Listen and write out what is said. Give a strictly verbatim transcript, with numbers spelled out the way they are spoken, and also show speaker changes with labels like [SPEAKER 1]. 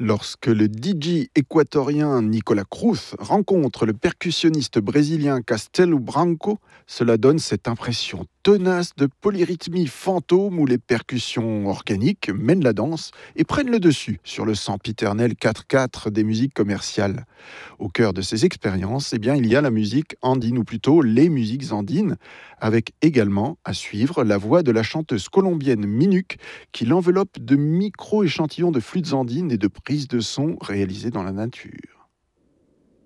[SPEAKER 1] Lorsque le D J équatorien Nicolas Cruz rencontre le percussionniste brésilien Castelo Branco, cela donne cette impression tenace de polyrythmie fantôme où les percussions organiques mènent la danse et prennent le dessus sur le sempiternel quatre quatre des musiques commerciales. Au cœur de ces expériences, eh bien, il y a la musique andine, ou plutôt les musiques andines, avec également à suivre la voix de la chanteuse colombienne Minuk, qui l'enveloppe de micro-échantillons de flûtes andines et de prises de son réalisées dans la nature.